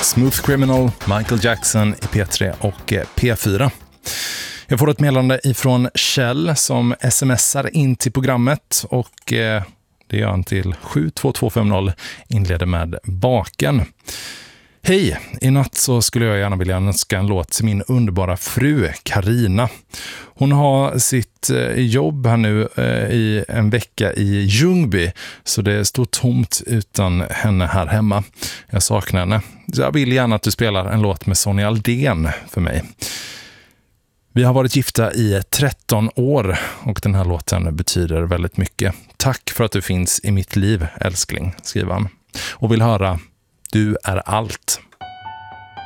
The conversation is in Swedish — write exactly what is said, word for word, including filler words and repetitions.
Smooth Criminal, Michael Jackson i P tre och P fyra. Jag får ett meddelande ifrån Kjell som smsar in till programmet och eh, det gör han till sju två två fem noll, inleder med Baken. Hej, i natt så skulle jag gärna vilja önska en låt till min underbara fru Karina. Hon har sitt jobb här nu i en vecka i Ljungby, så det står tomt utan henne här hemma. Jag saknar henne. Jag vill gärna att du spelar en låt med Sonja Aldén för mig. Vi har varit gifta i tretton år och den här låten betyder väldigt mycket. Tack för att du finns i mitt liv, älskling, skriver han. Och vill höra Du är allt.